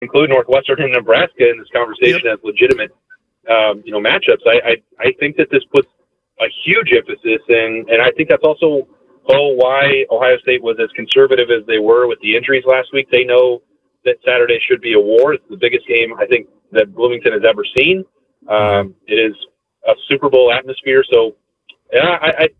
include Northwestern and Nebraska in this conversation as legitimate, matchups. I think that this puts a huge emphasis in, and I think that's also why Ohio State was as conservative as they were with the injuries last week. They know that Saturday should be a war. It's the biggest game I think that Bloomington has ever seen. It is a Super Bowl atmosphere. So, yeah,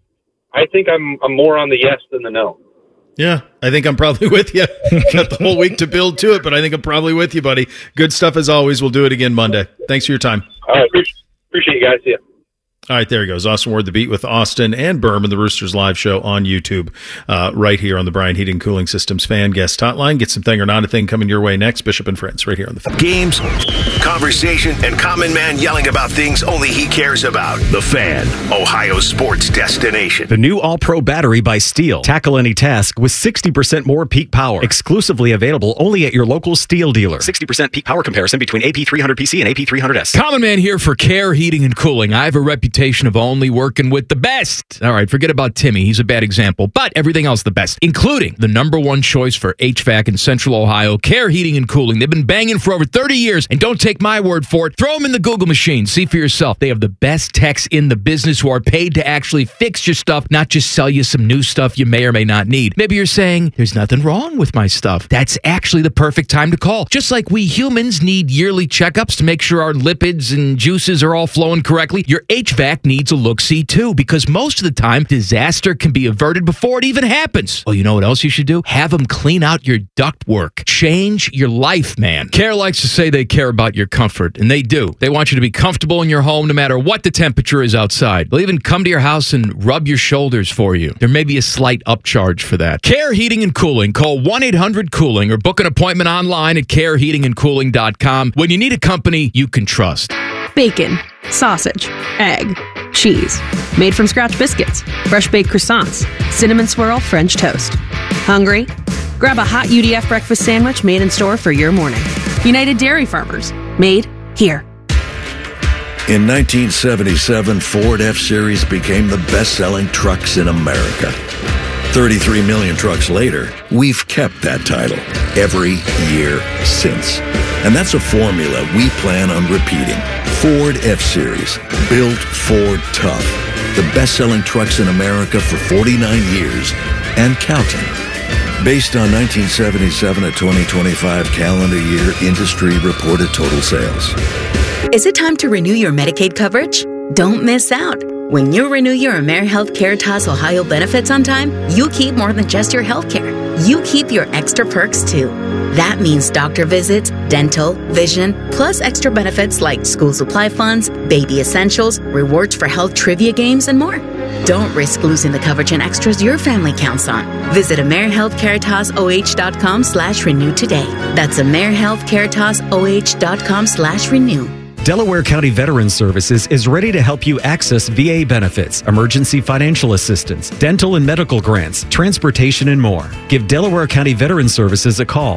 I think I'm more on the yes than the no. Yeah, I think I'm probably with you. Got the whole week to build to it, but I think I'm probably with you, buddy. Good stuff as always. We'll do it again Monday. Thanks for your time. All right, appreciate you guys. See ya. All right, there he goes. Austin Ward, The Beat with Austin and Berman, the Roosters live show on YouTube, right here on the Bryant Heating and Cooling Systems fan guest hotline. Get some thing or not a thing coming your way next. Bishop and Friends right here on the Fan. Games, conversation, and common man yelling about things only he cares about. The Fan, Ohio's sports destination. The new All-Pro battery by Steel. Tackle any task with 60% more peak power. Exclusively available only at your local Steel dealer. 60% peak power comparison between AP300PC and AP300S. Common man here for Care Heating and Cooling. I have a reputation of only working with the best. All right, forget about Timmy. He's a bad example, but everything else the best, including the number one choice for HVAC in Central Ohio, Care Heating and Cooling. They've been banging for over 30 years, and don't take my word for it. Throw them in the Google machine. See for yourself. They have the best techs in the business who are paid to actually fix your stuff, not just sell you some new stuff you may or may not need. Maybe you're saying, there's nothing wrong with my stuff. That's actually the perfect time to call. Just like we humans need yearly checkups to make sure our lipids and juices are all flowing correctly, your HVAC needs a look-see too, because most of the time, disaster can be averted before it even happens. Oh, you know what else you should do? Have them clean out your ductwork. Change your life, man. Care likes to say they care about your comfort, and they do. They want you to be comfortable in your home no matter what the temperature is outside. They'll even come to your house and rub your shoulders for you. There may be a slight upcharge for that. Care Heating and Cooling. Call 1-800-COOLING or book an appointment online at careheatingandcooling.com when you need a company you can trust. Bacon, sausage, egg, cheese, made from scratch biscuits, fresh baked croissants, cinnamon swirl French toast. Hungry? Grab a hot UDF breakfast sandwich made in store for your morning. United Dairy Farmers, made here. In 1977, Ford F-Series became the best-selling trucks in America. 33 million trucks later, we've kept that title every year since. And that's a formula we plan on repeating. Ford F-Series, built Ford tough. The best-selling trucks in America for 49 years and counting. Based on 1977 to 2025 calendar year industry reported total sales. Is it time to renew your Medicaid coverage? Don't miss out. When you renew your AmeriHealth Caritas Ohio benefits on time, you keep more than just your health care. You keep your extra perks too. That means doctor visits, dental, vision, plus extra benefits like school supply funds, baby essentials, rewards for health trivia games, and more. Don't risk losing the coverage and extras your family counts on. Visit AmeriHealthCaritasOH.com/renew today. That's AmeriHealthCaritasOH.com/renew. Delaware County Veterans Services is ready to help you access VA benefits, emergency financial assistance, dental and medical grants, transportation, and more. Give Delaware County Veterans Services a call,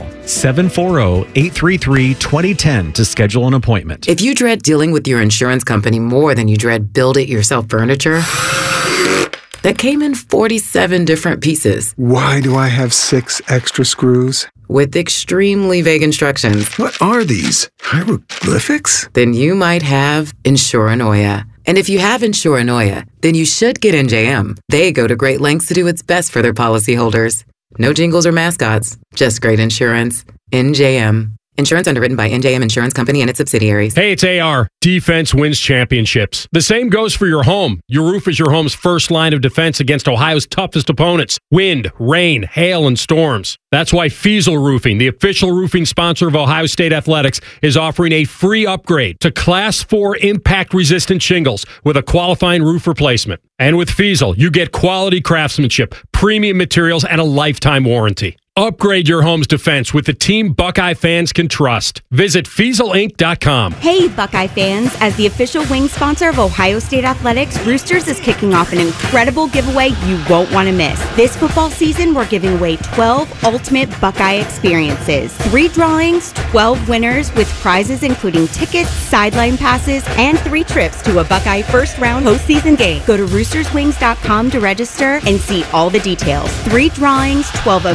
740-833-2010 to schedule an appointment. If you dread dealing with your insurance company more than you dread build-it-yourself furniture, that came in 47 different pieces. Why do I have 6 extra screws? With extremely vague instructions. What are these? Hieroglyphics? Then you might have Insuranoia. And if you have Insuranoia, then you should get NJM. They go to great lengths to do what's best for their policyholders. No jingles or mascots, just great insurance. NJM. Insurance underwritten by NJM Insurance Company and its subsidiaries. Hey, it's AR. Defense wins championships. The same goes for your home. Your roof is your home's first line of defense against Ohio's toughest opponents. Wind, rain, hail, and storms. That's why Fiesel Roofing, the official roofing sponsor of Ohio State Athletics, is offering a free upgrade to Class 4 impact-resistant shingles with a qualifying roof replacement. And with Fiesel, you get quality craftsmanship, premium materials, and a lifetime warranty. Upgrade your home's defense with the team Buckeye fans can trust. Visit FieselInc.com. Hey, Buckeye fans. As the official wing sponsor of Ohio State Athletics, Roosters is kicking off an incredible giveaway you won't want to miss. This football season, we're giving away 12 ultimate Buckeye experiences. 3 drawings, 12 winners with prizes including tickets, sideline passes, and 3 trips to a Buckeye first-round postseason game. Go to roosterswings.com to register and see all the details. 3 drawings, 12 amazing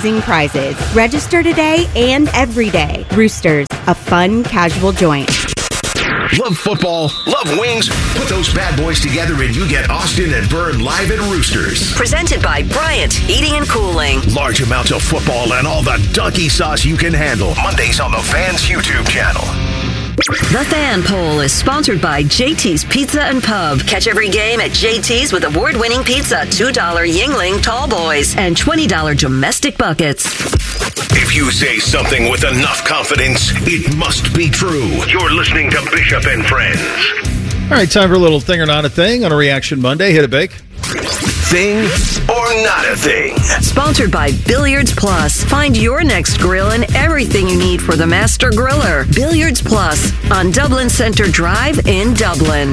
amazing prizes. Register today and every day. Roosters, a fun, casual joint. Love football, love wings? Put those bad boys together and you get Austin and Byrne live at Roosters. Presented by Bryant Heating and Cooling. Large amounts of football and all the donkey sauce you can handle. Mondays on the Fan's YouTube channel. The Fan Poll is sponsored by JT's Pizza and Pub. Catch every game at JT's with award-winning pizza, $2 Yingling Tall Boys, and $20 domestic buckets. If you say something with enough confidence, it must be true. You're listening to Bishop and Friends. All right, time for a little thing or not a thing on a Reaction Monday. Hit it, Bake. Thing or not a thing. Sponsored by Billiards Plus. Find your next grill and everything you need for the master griller. Billiards Plus on Dublin Center Drive in Dublin.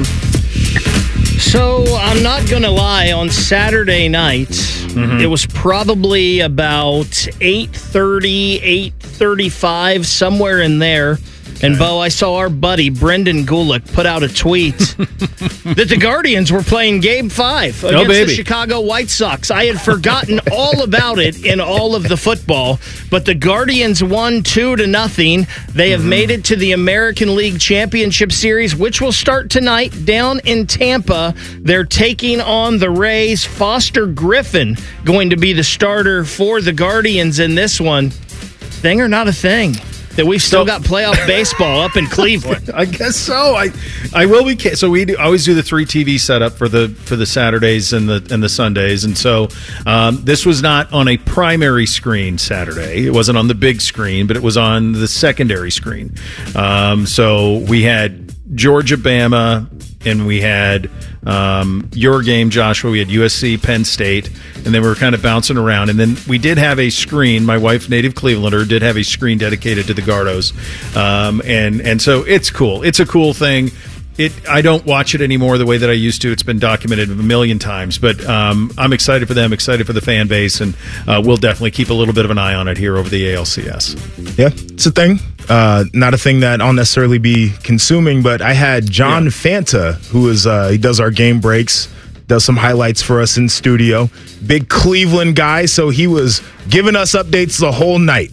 So I'm not going to lie, on Saturday night, it was probably about 8:30, 8:35, somewhere in there. And, Bo, I saw our buddy Brendan Gulick put out a tweet that the Guardians were playing Game 5 against the Chicago White Sox. I had forgotten all about it in all of the football, but the Guardians won 2-0. They have made it to the American League Championship Series, which will start tonight down in Tampa. They're taking on the Rays. Foster Griffin going to be the starter for the Guardians in this one. Thing or not a thing? That we've still got playoff baseball up in Cleveland. I guess so. I will be. So we always do the 3 TV setup for the Saturdays and the Sundays, and so this was not on a primary screen Saturday. It wasn't on the big screen, but it was on the secondary screen. So we had Georgia, Bama, and we had your game, Joshua. We had USC, Penn State, and then we were kind of bouncing around. And then we did have a screen. My wife, native Clevelander, did have a screen dedicated to the Gardos. And so it's cool. It's a cool thing. I don't watch it anymore the way that I used to. It's been documented a million times, but I'm excited for them, excited for the fan base, and we'll definitely keep a little bit of an eye on it here over the ALCS. Yeah, it's a thing. Not a thing that I'll necessarily be consuming, but I had John Fanta, who is he does our game breaks, does some highlights for us in studio. Big Cleveland guy, so he was giving us updates the whole night.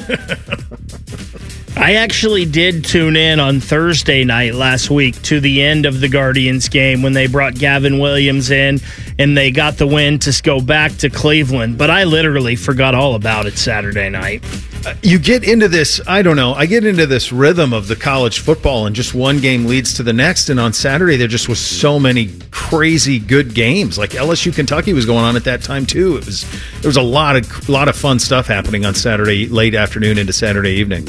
I actually did tune in on Thursday night last week to the end of the Guardians game when they brought Gavin Williams in and they got the win to go back to Cleveland. But I literally forgot all about it Saturday night. You get into this, I don't know, I get into this rhythm of the college football and just one game leads to the next. And on Saturday, there just was so many crazy good games. Like LSU Kentucky was going on at that time too. There was a lot of fun stuff happening on Saturday, late afternoon into Saturday evening.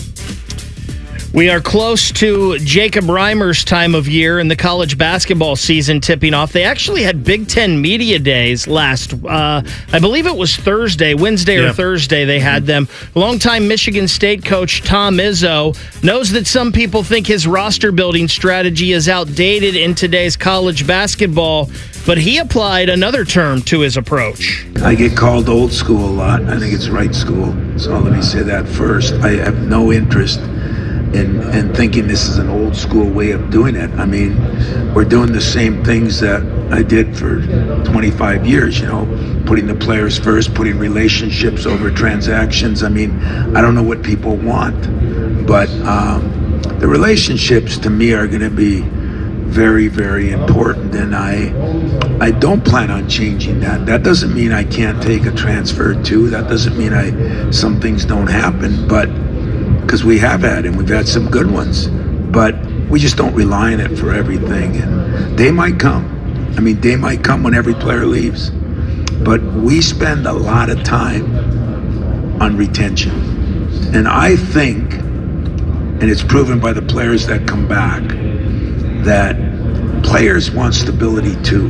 We are close to Jacob Reimer's time of year and the college basketball season tipping off. They actually had Big Ten Media Days last, I believe it was Wednesday or Thursday they had them. Longtime Michigan State coach Tom Izzo knows that some people think his roster building strategy is outdated in today's college basketball, but he applied another term to his approach. I get called old school a lot. I think it's right school. So let me say that first. I have no interest in thinking this is an old school way of doing it. I mean, we're doing the same things that I did for 25 years, putting the players first, putting relationships over transactions. I mean, I don't know what people want, but the relationships to me are going to be very, very important, and I don't plan on changing that. That doesn't mean I can't take a transfer too. That doesn't mean some things don't happen, but because we have had, and we've had some good ones, but we just don't rely on it for everything. And they might come. I mean, they might come when every player leaves. But we spend a lot of time on retention. And I think, and it's proven by the players that come back, that players want stability too.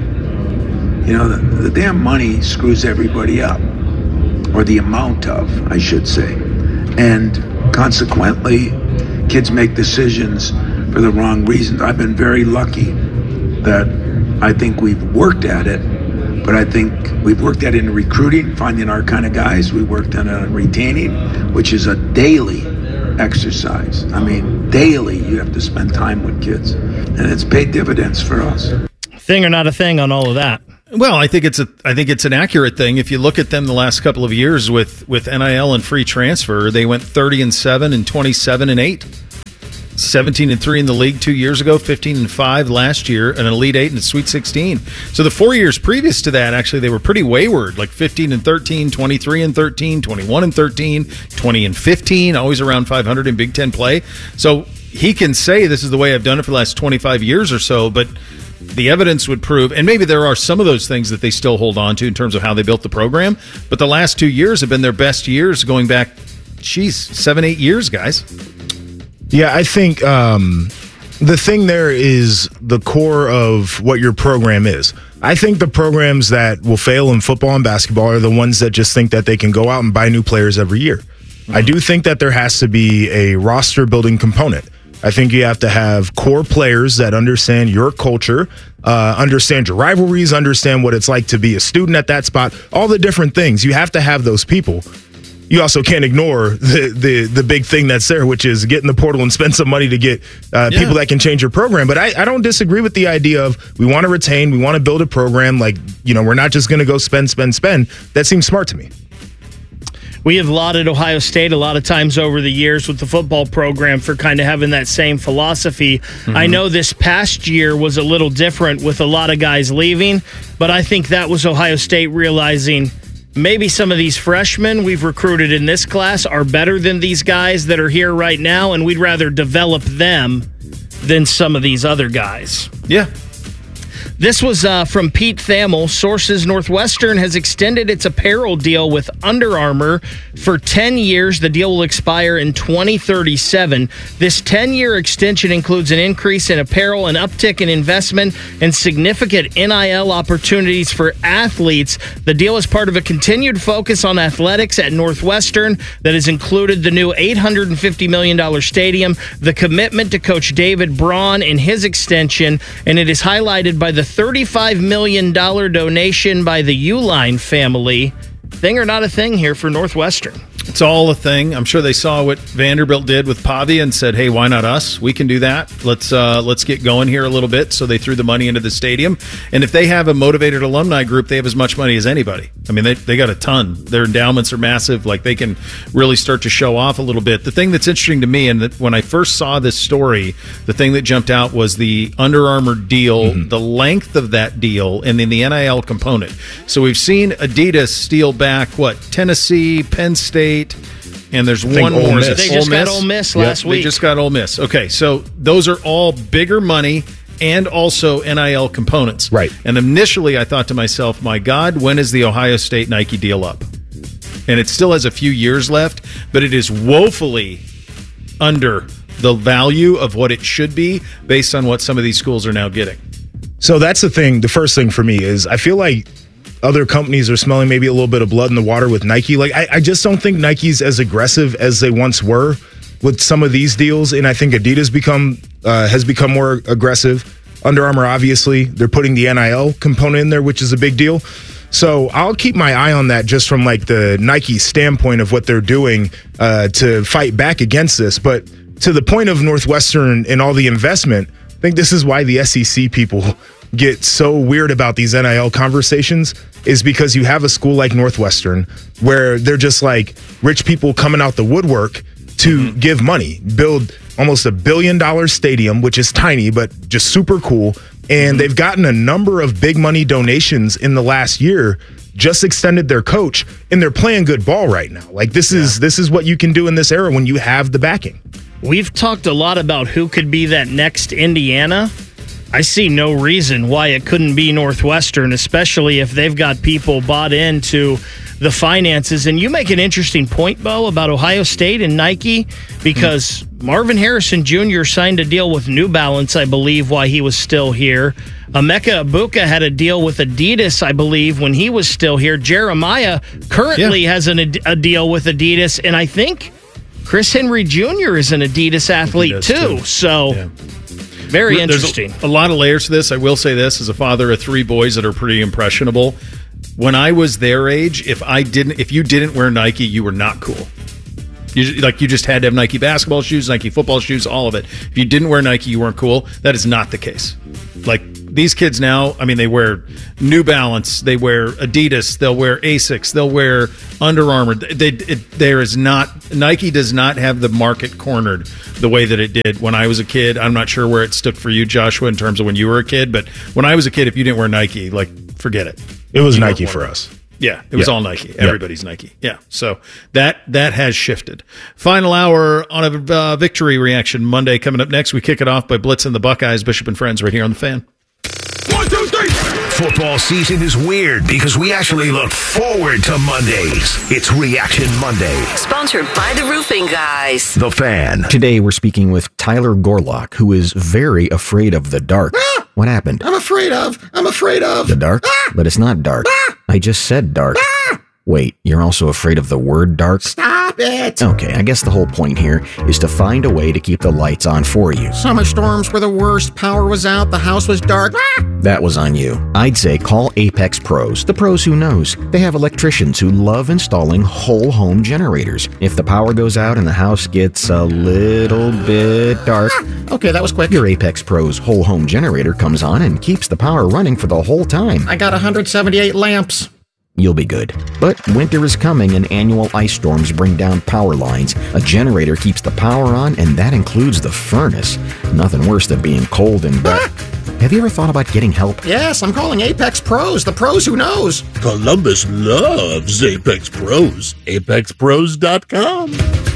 The damn money screws everybody up, or the amount of, I should say. And consequently, kids make decisions for the wrong reasons. I've been very lucky that I think we've worked at it, but I think we've worked at it in recruiting, finding our kind of guys. We worked on it on retaining, which is a daily exercise. I mean, daily you have to spend time with kids, and it's paid dividends for us. Thing or not a thing on all of that? Well, I think it's an accurate thing. If you look at them the last couple of years with NIL and free transfer, they went 30-7 and 27-8. 17-3 in the league 2 years ago, 15-5 last year, an Elite 8 and a Sweet 16. So the 4 years previous to that, actually, they were pretty wayward, like 15-13, 23-13, 21-13, 20-15, always around 500 in Big Ten play. So he can say this is the way I've done it for the last 25 years or so, but the evidence would prove, and maybe there are some of those things that they still hold on to in terms of how they built the program, but the last 2 years have been their best years going back, 7-8 years, guys. Yeah, I think the thing there is the core of what your program is. I think the programs that will fail in football and basketball are the ones that just think that they can go out and buy new players every year. I do think that there has to be a roster building component. I think you have to have core players that understand your culture, understand your rivalries, understand what it's like to be a student at that spot, all the different things. You have to have those people. You also can't ignore the big thing that's there, which is get in the portal and spend some money to get people that can change your program. But I don't disagree with the idea of we want to retain, we want to build a program. Like, we're not just going to go spend. That seems smart to me. We have lauded Ohio State a lot of times over the years with the football program for kind of having that same philosophy. Mm-hmm. I know this past year was a little different with a lot of guys leaving, but I think that was Ohio State realizing maybe some of these freshmen we've recruited in this class are better than these guys that are here right now, and we'd rather develop them than some of these other guys. Yeah. This was from Pete Thamel. Sources: Northwestern has extended its apparel deal with Under Armour for 10 years. The deal will expire in 2037. This 10-year extension includes an increase in apparel, an uptick in investment, and significant NIL opportunities for athletes. The deal is part of a continued focus on athletics at Northwestern that has included the new $850 million stadium, the commitment to Coach David Braun in his extension, and it is highlighted by the $35 million donation by the Uline family. Thing or not a thing here for Northwestern? It's all a thing. I'm sure they saw what Vanderbilt did with Pavia and said, hey, why not us? We can do that. Let's get going here a little bit. So they threw the money into the stadium. And if they have a motivated alumni group, they have as much money as anybody. I mean, they got a ton. Their endowments are massive. Like, they can really start to show off a little bit. The thing that's interesting to me, and that when I first saw this story, the thing that jumped out was the Under Armour deal, the length of that deal, and then the NIL component. So we've seen Adidas steal back, Tennessee, Penn State, and there's one more. They just got Ole Miss last week. They just got Ole Miss. Okay, so those are all bigger money and also NIL components. Right. And initially I thought to myself, my God, when is the Ohio State Nike deal up? And it still has a few years left, but it is woefully under the value of what it should be based on what some of these schools are now getting. So that's the thing. The first thing for me is I feel like other companies are smelling maybe a little bit of blood in the water with Nike. Like, I just don't think Nike's as aggressive as they once were with some of these deals. And I think Adidas has become more aggressive. Under Armour, obviously, they're putting the NIL component in there, which is a big deal. So I'll keep my eye on that just from like the Nike standpoint of what they're doing to fight back against this. But to the point of Northwestern and all the investment, I think this is why the SEC people get so weird about these NIL conversations, is because you have a school like Northwestern where they're just like rich people coming out the woodwork to give money, build almost $1 billion stadium, which is tiny, but just super cool. And they've gotten a number of big money donations in the last year, just extended their coach, and they're playing good ball right now. Like, this is what you can do in this era when you have the backing. We've talked a lot about who could be that next Indiana. I see no reason why it couldn't be Northwestern, especially if they've got people bought into the finances. And you make an interesting point, Bo, about Ohio State and Nike, because Marvin Harrison Jr. signed a deal with New Balance, I believe, while he was still here. Emeka Egbuka had a deal with Adidas, I believe, when he was still here. Jeremiah currently has a deal with Adidas, and I think Chris Henry Jr. is an Adidas athlete too. So very interesting. There's a lot of layers to this. I will say this, as a father of 3 boys that are pretty impressionable. When I was their age, if you didn't wear Nike, you were not cool. You just had to have Nike basketball shoes, Nike football shoes, all of it. If you didn't wear Nike, you weren't cool. That is not the case. Like, these kids now, I mean, they wear New Balance, they wear Adidas, they'll wear Asics, they'll wear Under Armour. Nike does not have the market cornered the way that it did when I was a kid. I'm not sure where it stood for you, Joshua, in terms of when you were a kid, but when I was a kid, if you didn't wear Nike, like, forget it. It was Nike for us. Yeah, it was all Nike. Everybody's Nike. Yeah, so that has shifted. Final hour on a victory reaction Monday coming up next. We kick it off by blitzing the Buckeyes. Bishop and Friends right here on The Fan. 1, 2, 3. Football season is weird because we actually look forward to Mondays. It's Reaction Monday. Sponsored by the Roofing Guys. The Fan. Today we're speaking with Tyler Gorlock, who is very afraid of the dark. What happened? I'm afraid of. The dark? But it's not dark. I just said dark. Wait, you're also afraid of the word dark? Stop it! Okay, I guess the whole point here is to find a way to keep the lights on for you. Summer storms were the worst. Power was out. The house was dark. That was on you. I'd say call Apex Pros, the pros who knows. They have electricians who love installing whole home generators. If the power goes out and the house gets a little bit dark, okay, that was quick. Your Apex Pros whole home generator comes on and keeps the power running for the whole time. I got 178 lamps. You'll be good. But winter is coming and annual ice storms bring down power lines. A generator keeps the power on, and that includes the furnace. Nothing worse than being cold and dark. Have you ever thought about getting help? Yes, I'm calling Apex Pros, the pros who knows. Columbus loves Apex Pros. ApexPros.com.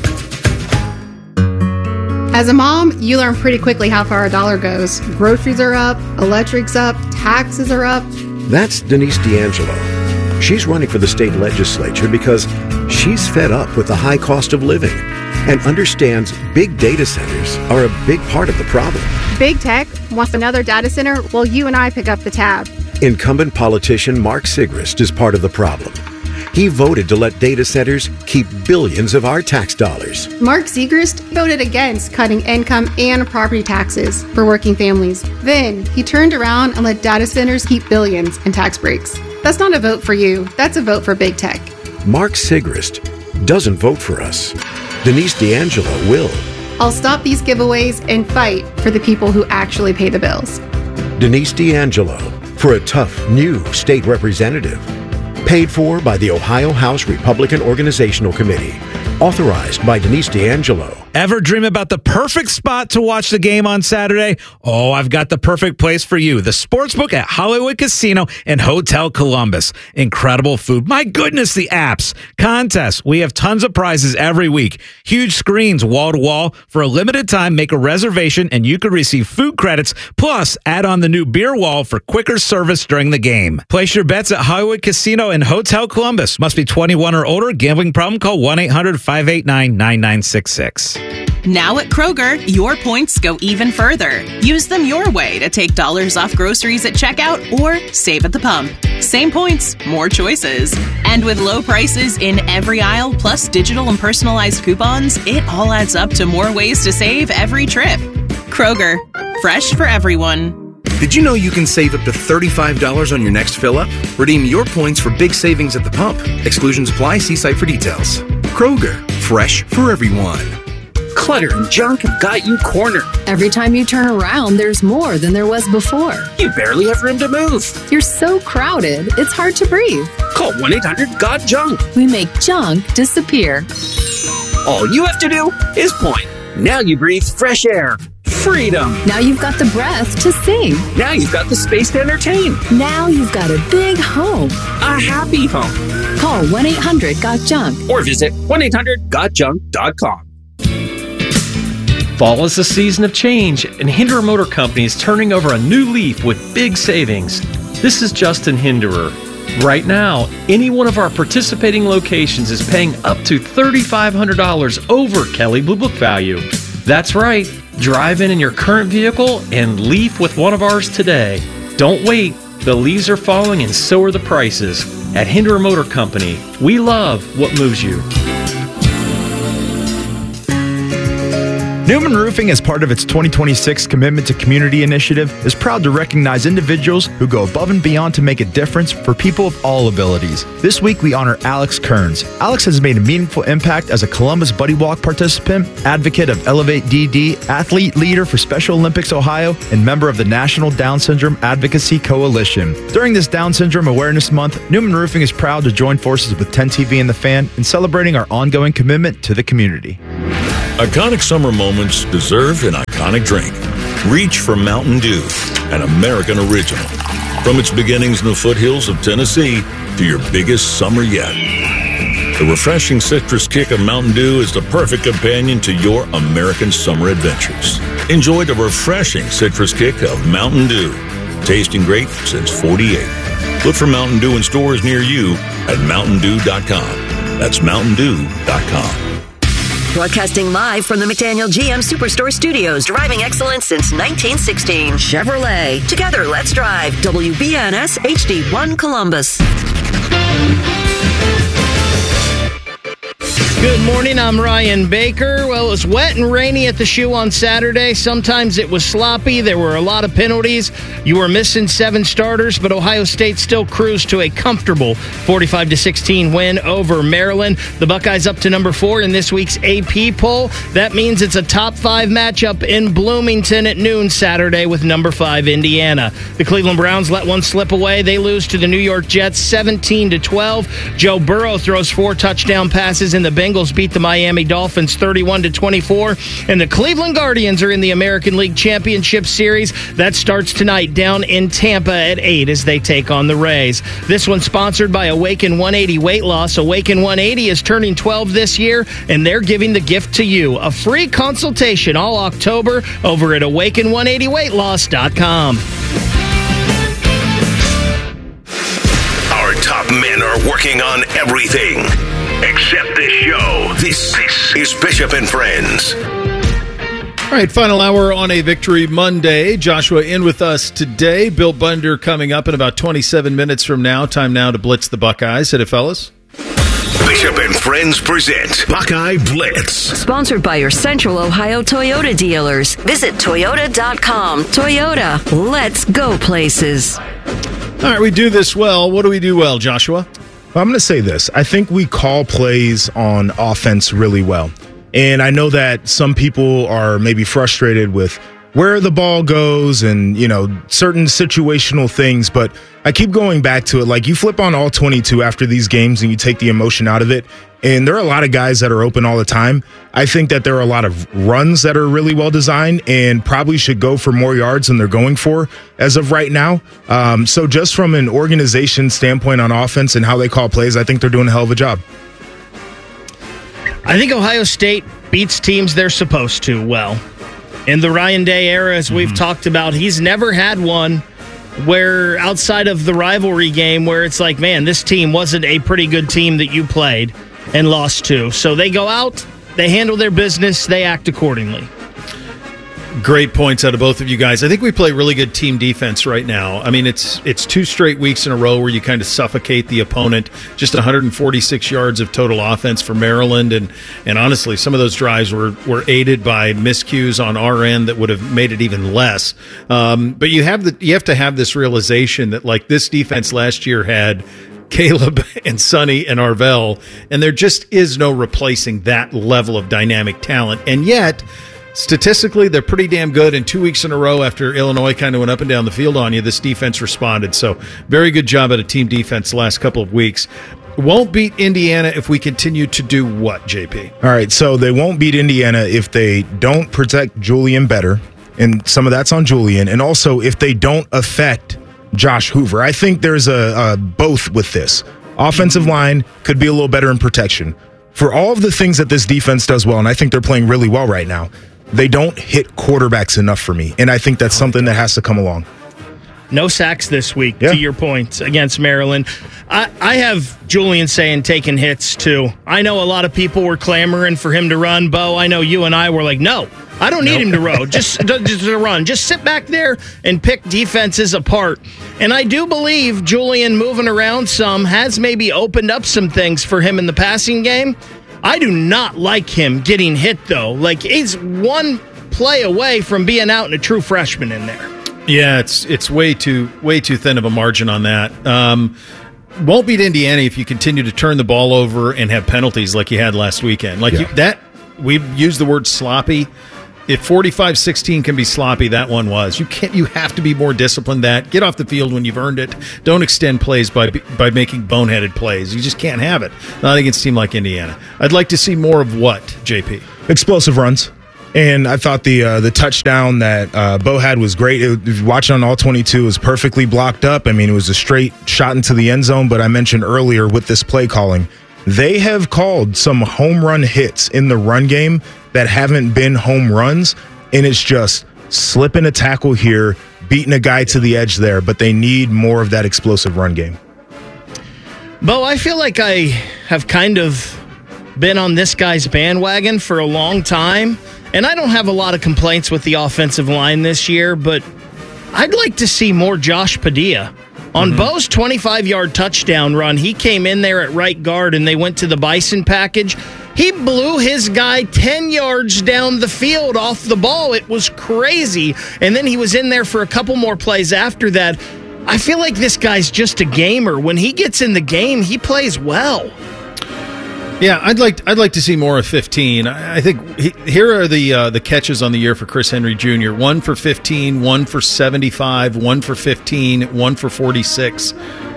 As a mom, you learn pretty quickly how far a dollar goes. Groceries are up, electric's up, taxes are up. That's Denise D'Angelo. She's running for the state legislature because she's fed up with the high cost of living and understands big data centers are a big part of the problem. Big tech wants another data center while you and I pick up the tab. Incumbent politician Mark Sigrist is part of the problem. He voted to let data centers keep billions of our tax dollars. Mark Sigrist voted against cutting income and property taxes for working families. Then he turned around and let data centers keep billions in tax breaks. That's not a vote for you. That's a vote for big tech. Mark Sigrist doesn't vote for us. Denise D'Angelo will. I'll stop these giveaways and fight for the people who actually pay the bills. Denise D'Angelo for a tough new state representative. Paid for by the Ohio House Republican Organizational Committee. Authorized by Denise D'Angelo. Ever dream about the perfect spot to watch the game on Saturday? Oh, I've got the perfect place for you. The Sportsbook at Hollywood Casino and Hotel Columbus. Incredible food. My goodness, the apps. Contests. We have tons of prizes every week. Huge screens wall to wall. For a limited time, make a reservation and you could receive food credits. Plus, add on the new beer wall for quicker service during the game. Place your bets at Hollywood Casino and Hotel Columbus. Must be 21 or older. Gambling problem? Call 1-800-589-9966. Now at Kroger, your points go even further. Use them your way to take dollars off groceries at checkout or save at the pump. Same points, more choices. And with low prices in every aisle, plus digital and personalized coupons, it all adds up to more ways to save every trip. Kroger, fresh for everyone. Did you know you can save up to $35 on your next fill-up? Redeem your points for big savings at the pump. Exclusions apply. See site for details. Kroger, fresh for everyone. Clutter and junk have got you cornered. Every time you turn around, there's more than there was before. You barely have room to move. You're so crowded, it's hard to breathe. Call 1-800-GOT-JUNK. We make junk disappear. All you have to do is point. Now you breathe fresh air. Freedom. Now you've got the breath to sing. Now you've got the space to entertain. Now you've got a big home. A happy home. Call 1-800-GOT-JUNK. Or visit 1-800-GOT-JUNK.com. Fall is a season of change, and Hinderer Motor Company is turning over a new leaf with big savings. This is Justin Hinderer. Right now, any one of our participating locations is paying up to $3,500 over Kelley Blue Book value. That's right. Drive in your current vehicle and leave with one of ours today. Don't wait. The leaves are falling and so are the prices. At Hinderer Motor Company, we love what moves you. Newman Roofing, as part of its 2026 Commitment to Community initiative, is proud to recognize individuals who go above and beyond to make a difference for people of all abilities. This week, we honor Alex Kearns. Alex has made a meaningful impact as a Columbus Buddy Walk participant, advocate of Elevate DD, athlete leader for Special Olympics Ohio, and member of the National Down Syndrome Advocacy Coalition. During this Down Syndrome Awareness Month, Newman Roofing is proud to join forces with 10TV and The Fan in celebrating our ongoing commitment to the community. Iconic summer moments deserve an iconic drink. Reach for Mountain Dew, an American original. From its beginnings in the foothills of Tennessee to your biggest summer yet. The refreshing citrus kick of Mountain Dew is the perfect companion to your American summer adventures. Enjoy the refreshing citrus kick of Mountain Dew. Tasting great since 48. Look for Mountain Dew in stores near you at mountaindew.com. That's mountaindew.com. Broadcasting live from the McDaniel GM Superstore Studios, driving excellence since 1916. Chevrolet. Together, let's drive. WBNS HD1 Columbus. Good morning, I'm Ryan Baker. Well, it was wet and rainy at the Shoe on Saturday. Sometimes it was sloppy. There were a lot of penalties. You were missing 7 starters, but Ohio State still cruised to a comfortable 45-16 win over Maryland. The Buckeyes up to number 4 in this week's AP poll. That means it's a top 5 matchup in Bloomington at noon Saturday with number 5 Indiana. The Cleveland Browns let one slip away. They lose to the New York Jets 17-12. Joe Burrow throws 4 touchdown passes, and the Bengals beat the Miami Dolphins 31-24. And the Cleveland Guardians are in the American League Championship Series. That starts tonight down in Tampa at 8 as they take on the Rays. This one's sponsored by Awaken 180 Weight Loss. Awaken 180 is turning 12 this year, and they're giving the gift to you. A free consultation all October over at awaken180weightloss.com. Our top men are working on everything except this show. This is Bishop and Friends. All right, final hour on a Victory Monday. Joshua in with us today. Bill Bunder coming up in about 27 minutes from now. Time now to blitz the Buckeyes. Hit it, fellas. Bishop and Friends present Buckeye Blitz. Sponsored by your Central Ohio Toyota dealers. Visit Toyota.com. Toyota, let's go places. All right, we do this well. What do we do well, Joshua? Well, I'm going to say this. I think we call plays on offense really well. And I know that some people are maybe frustrated with where the ball goes and, certain situational things. But I keep going back to it. Like, you flip on all 22 after these games and you take the emotion out of it. And there are a lot of guys that are open all the time. I think that there are a lot of runs that are really well designed and probably should go for more yards than they're going for as of right now. So just from an organization standpoint on offense and how they call plays, I think they're doing a hell of a job. I think Ohio State beats teams they're supposed to well. In the Ryan Day era, as we've talked about, he's never had one where outside of the rivalry game where it's like, man, this team wasn't a pretty good team that you played and lost to. So they go out, they handle their business, they act accordingly. Great points out of both of you guys. I think we play really good team defense right now. I mean, it's 2 straight weeks in a row where you kind of suffocate the opponent. Just 146 yards of total offense for Maryland, and honestly, some of those drives were aided by miscues on our end that would have made it even less. But you have to have this realization that, like, this defense last year had Caleb and Sonny and Arvell, and there just is no replacing that level of dynamic talent. And yet, statistically, they're pretty damn good. And 2 weeks in a row after Illinois kind of went up and down the field on you, this defense responded. So very good job at a team defense the last couple of weeks. Won't beat Indiana if we continue to do what, JP? All right, so they won't beat Indiana if they don't protect Julian better, and some of that's on Julian, and also if they don't affect Josh Hoover. I think there's a both with this. Offensive line could be a little better in protection. For all of the things that this defense does well, and I think they're playing really well right now, they don't hit quarterbacks enough for me, and I think that's something that has to come along. No sacks this week, to your point, against Maryland. I have Julian saying taking hits, too. I know a lot of people were clamoring for him to run. Bo, I know you and I were like, no, I don't need him to row. Just to run. Just sit back there and pick defenses apart. And I do believe Julian moving around some has maybe opened up some things for him in the passing game. I do not like him getting hit, though. Like, he's one play away from being out and a true freshman in there. Yeah, it's way too thin of a margin on that. Won't beat Indiana if you continue to turn the ball over and have penalties like you had last weekend. We've used the word sloppy. If 45-16 can be sloppy, that one was. You have to be more disciplined. Get off the field when you've earned it. Don't extend plays by making boneheaded plays. You just can't have it. Not against a team like Indiana. I'd like to see more of what, JP? Explosive runs. And I thought the touchdown that Bo had was great. Watching on all 22 was perfectly blocked up. I mean, it was a straight shot into the end zone. But I mentioned earlier with this play calling, they have called some home run hits in the run game that haven't been home runs. And it's just slipping a tackle here, beating a guy to the edge there. But they need more of that explosive run game. Bo, I feel like I have kind of been on this guy's bandwagon for a long time. And I don't have a lot of complaints with the offensive line this year, but I'd like to see more Josh Padilla. On Bo's 25-yard touchdown run, he came in there at right guard, and they went to the Bison package. He blew his guy 10 yards down the field off the ball. It was crazy. And then he was in there for a couple more plays after that. I feel like this guy's just a gamer. When he gets in the game, he plays well. Yeah, I'd like to see more of 15. I think here are the catches on the year for Chris Henry Jr. 1 for 15, 1 for 75, 1 for 15, 1 for 46.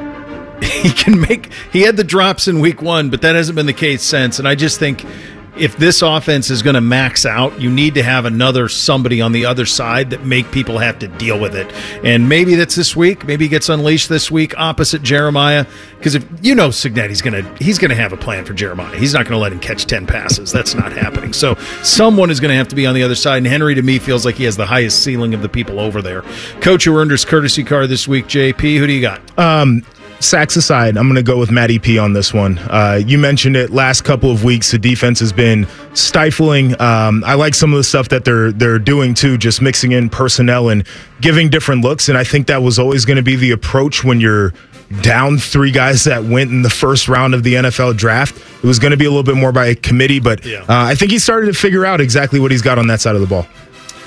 He had the drops in week 1, but that hasn't been the case since. And I just think if this offense is going to max out, you need to have another somebody on the other side that make people have to deal with it. And maybe that's this week. Maybe he gets unleashed this week opposite Jeremiah. Because if you know Signet, he's going to have a plan for Jeremiah. He's not going to let him catch 10 passes. That's not happening. So someone is going to have to be on the other side. And Henry, to me, feels like he has the highest ceiling of the people over there. Coach who earned his courtesy car this week, JP, who do you got? Sacks aside, I'm going to go with Matty P on this one. You mentioned it last couple of weeks. The defense has been stifling. I like some of the stuff that they're doing too, just mixing in personnel and giving different looks. And I think that was always going to be the approach when you're down 3 guys that went in the first round of the NFL draft. It was going to be a little bit more by a committee, but I think he started to figure out exactly what he's got on that side of the ball.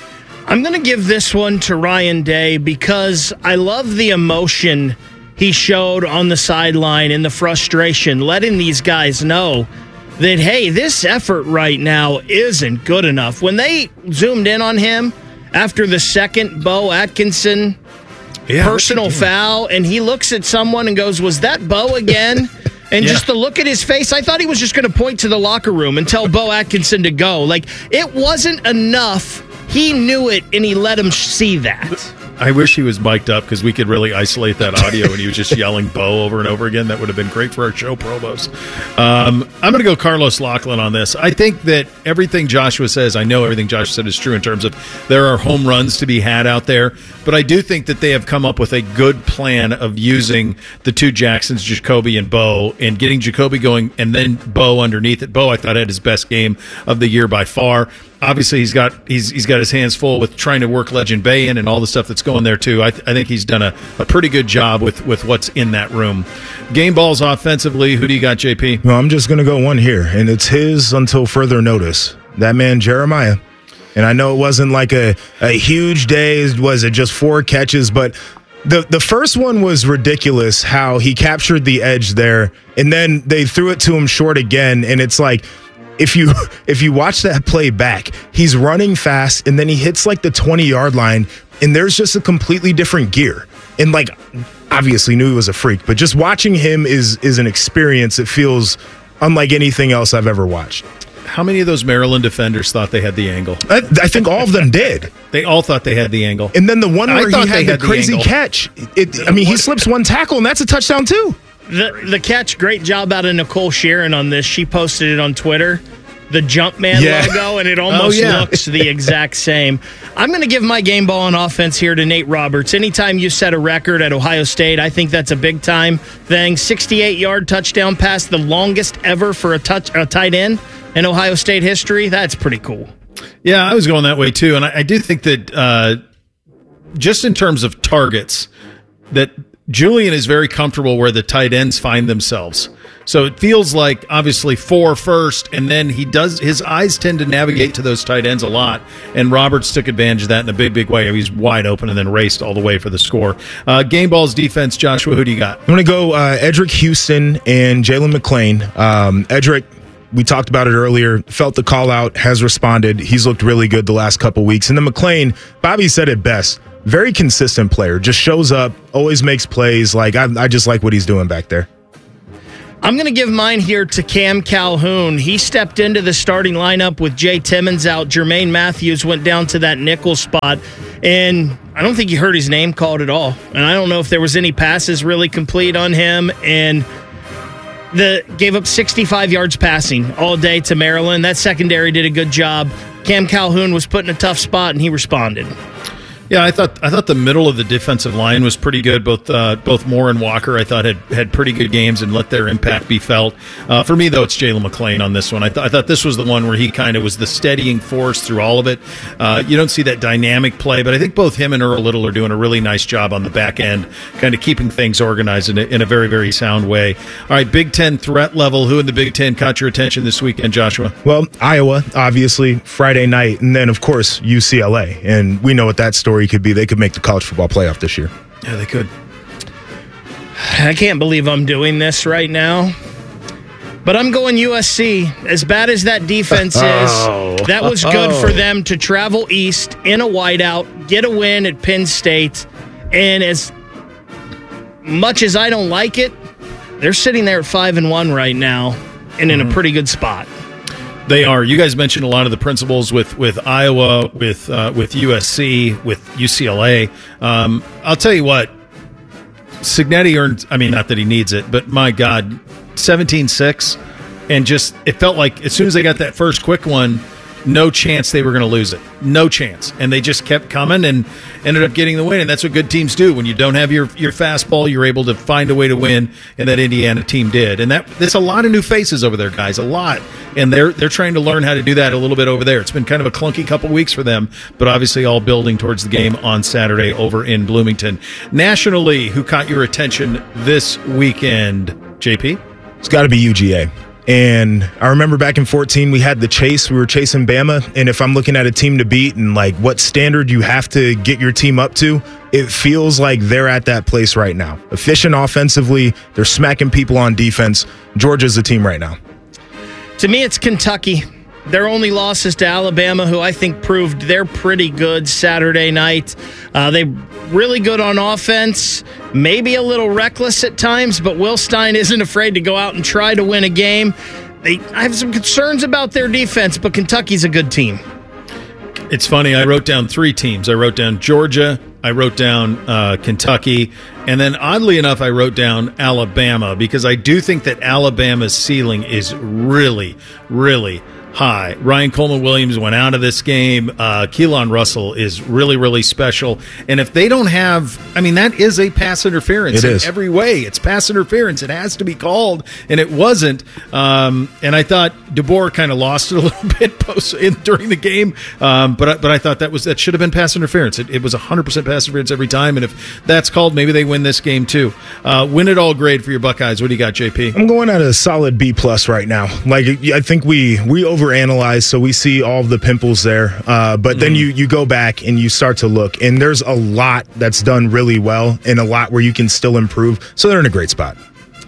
I'm going to give this one to Ryan Day because I love the emotion he showed on the sideline and the frustration, letting these guys know that, hey, this effort right now isn't good enough. When they zoomed in on him after the second Bo Atkinson personal foul, and he looks at someone and goes, was that Bo again? And just the look at his face, I thought he was just going to point to the locker room and tell Bo Atkinson to go. Like, it wasn't enough. He knew it, and he let him see that. I wish he was mic'd up because we could really isolate that audio and he was just yelling Bo over and over again. That would have been great for our show promos. I'm going to go Carlos Loughlin on this. I think that everything Joshua says, I know everything Joshua said is true in terms of there are home runs to be had out there, but I do think that they have come up with a good plan of using the 2 Jacksons, Jacoby and Bo, and getting Jacoby going and then Bo underneath it. Bo, I thought, had his best game of the year by far. Obviously, he's got his hands full with trying to work Legend Bay in and all the stuff that's going there, too. I think he's done a pretty good job with what's in that room. Game balls offensively, who do you got, JP? Well, I'm just going to go one here, and it's his until further notice. That man, Jeremiah. And I know it wasn't like a huge day. Was it just 4 catches? But the first one was ridiculous, how he captured the edge there, and then they threw it to him short again, and it's like, If you watch that play back, he's running fast, and then he hits like the 20-yard line, and there's just a completely different gear. And like, obviously knew he was a freak, but just watching him is an experience. It feels unlike anything else I've ever watched. How many of those Maryland defenders thought they had the angle? I think all of them did. They all thought they had the angle. And then the one where he had the crazy catch. He slips one tackle, and that's a touchdown too. The catch, great job out of Nicole Sharon on this. She posted it on Twitter, the Jumpman logo, and it almost looks the exact same. I'm going to give my game ball on offense here to Nate Roberts. Anytime you set a record at Ohio State, I think that's a big-time thing. 68-yard touchdown pass, the longest ever for a tight end in Ohio State history. That's pretty cool. Yeah, I was going that way, too. And I do think that just in terms of targets, that Julian is very comfortable where the tight ends find themselves. So it feels like obviously 4 first, and then his eyes tend to navigate to those tight ends a lot. And Roberts took advantage of that in a big, big way. He's wide open and then raced all the way for the score. Game Ball's defense, Joshua, who do you got? I'm going to go Edric Houston and Jalen McClain. Edric, we talked about it earlier, felt the call out, has responded. He's looked really good the last couple weeks. And then McClain, Bobby said it best. Very consistent player. Just shows up, always makes plays. Like I just like what he's doing back there. I'm going to give mine here to Cam Calhoun. He stepped into the starting lineup with Jay Timmons out. Jermaine Matthews went down to that nickel spot, and I don't think he heard his name called at all. And I don't know if there was any passes really complete on him, and gave up 65 yards passing all day to Maryland. That secondary did a good job. Cam Calhoun was put in a tough spot, and he responded. Yeah, I thought the middle of the defensive line was pretty good. Both Moore and Walker, I thought had pretty good games and let their impact be felt. For me, though, it's Jalen McClain on this one. I thought this was the one where he kind of was the steadying force through all of it. You don't see that dynamic play, but I think both him and Earl Little are doing a really nice job on the back end, kind of keeping things organized in a very, very sound way. All right, Big Ten threat level. Who in the Big Ten caught your attention this weekend, Joshua? Well, Iowa, obviously, Friday night, and then, of course, UCLA. And we know what that story could be. They could make the college football playoff this year. Yeah, they could. I can't believe I'm doing this right now, but I'm going USC. As bad as that defense is, that was good for them to travel east in a whiteout, get a win at Penn State, and as much as I don't like it, they're sitting there at 5-1 right now and in a pretty good spot. They are. You guys mentioned a lot of the principles with Iowa, with USC, with UCLA. I'll tell you what, Cignetti earned, I mean, not that he needs it, but my God, 17-6. And just, it felt like as soon as they got that first quick one, no chance they were going to lose it. No chance. And they just kept coming and ended up getting the win. And that's what good teams do. When you don't have your fastball, you're able to find a way to win. And that Indiana team did. And there's a lot of new faces over there, guys. A lot. And they're trying to learn how to do that a little bit over there. It's been kind of a clunky couple weeks for them, but obviously all building towards the game on Saturday over in Bloomington. Nationally, who caught your attention this weekend, JP? It's got to be UGA. And I remember back in 2014, we had the chase. We were chasing Bama. And if I'm looking at a team to beat and like what standard you have to get your team up to, it feels like they're at that place right now. Efficient offensively. They're smacking people on defense. Georgia's the team right now. To me, it's Kentucky. Their only loss is to Alabama, who I think proved they're pretty good Saturday night. They really good on offense, maybe a little reckless at times, but Will Stein isn't afraid to go out and try to win a game. I have some concerns about their defense, but Kentucky's a good team. It's funny, I wrote down 3 teams. I wrote down Georgia, I wrote down Kentucky, and then oddly enough, I wrote down Alabama, because I do think that Alabama's ceiling is really, really high. Ryan Coleman-Williams went out of this game. Keelan Russell is really, really special. And if they don't have, I mean, that is a pass interference in every way. It's pass interference. It has to be called, and it wasn't. And I thought DeBoer kind of lost it a little bit during the game. But I thought that should have been pass interference. It was 100% pass interference every time. And if that's called, maybe they win this game too. Win it all grade for your Buckeyes. What do you got, JP? I'm going at a solid B+ right now. Like, I think we overanalyze, so we see all of the pimples there. But then you go back and you start to look, and there's a lot that's done really well and a lot where you can still improve. So they're in a great spot.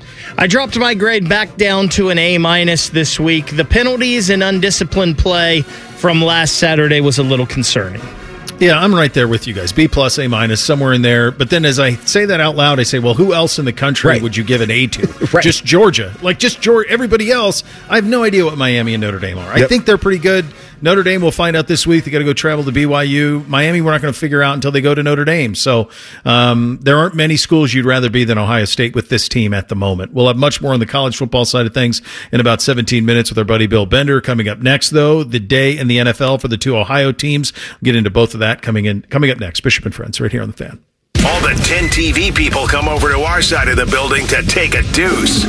I dropped my grade back down to an A- this week. The penalties and undisciplined play from last Saturday was a little concerning. Yeah, I'm right there with you guys. B+, A-, somewhere in there. But then as I say that out loud, I say, well, who else in the country would you give an A to? Just Georgia. Like, just Georgia. Everybody else, I have no idea what Miami and Notre Dame are. I think they're pretty good. Notre Dame, we'll find out this week. They got to go travel to BYU. Miami, we're not going to figure out until they go to Notre Dame. So there aren't many schools you'd rather be than Ohio State with this team at the moment. We'll have much more on the college football side of things in about 17 minutes with our buddy Bill Bender. Coming up next, though, the day in the NFL for the 2 Ohio teams. We'll get into both of that coming up next. Bishop and Friends right here on The Fan. All the 10 TV people come over to our side of the building to take a deuce.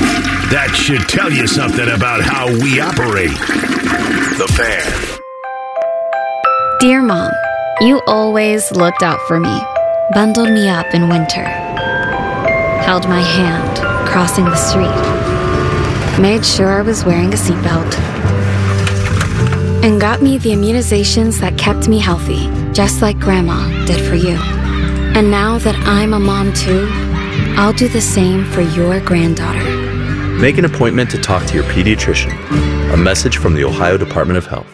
That should tell you something about how we operate. The Fan. Dear Mom, you always looked out for me, bundled me up in winter. held my hand crossing the street, made sure I was wearing a seatbelt, and got me the immunizations that kept me healthy, just like Grandma did for you. And now that I'm a mom too, I'll do the same for your granddaughter. Make an appointment to talk to your pediatrician. A message from the Ohio Department of Health.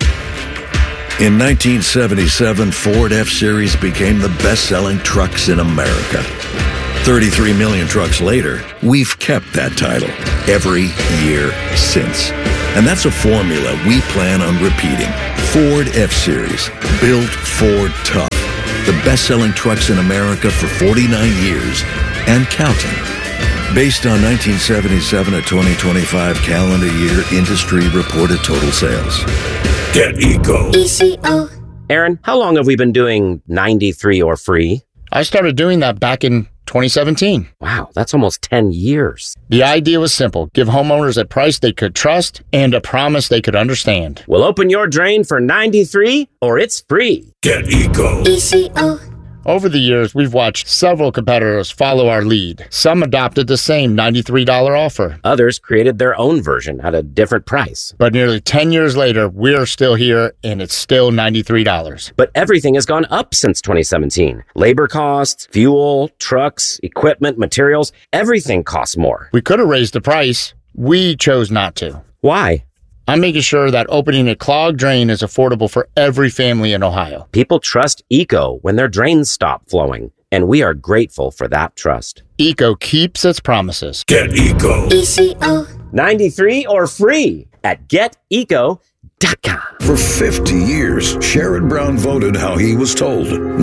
In 1977, Ford F-Series became the best-selling trucks in America. 33 million trucks later, we've kept that title every year since. And that's a formula we plan on repeating. Ford F-Series, built Ford tough. The best-selling trucks in America for 49 years and counting. Based on 1977 to 2025 calendar year industry reported total sales. Get Eco. ECO. Aaron, how long have we been doing 93 or free? I started doing that back in 2017. Wow, that's almost 10 years. The idea was simple. Give homeowners a price they could trust and a promise they could understand. We'll open your drain for 93 or it's free. Get Eco. ECO. Over the years, we've watched several competitors follow our lead. Some adopted the same $93 offer. Others created their own version at a different price. But nearly 10 years later, we're still here, and it's still $93. But everything has gone up since 2017. Labor costs, fuel, trucks, equipment, materials, everything costs more. We could have raised the price. We chose not to. Why? I'm making sure that opening a clogged drain is affordable for every family in Ohio. People trust Eco when their drains stop flowing, and we are grateful for that trust. Eco keeps its promises. Get Eco. ECO. 93 or free at GetEco.com. For 50 years, Sherrod Brown voted how he was told.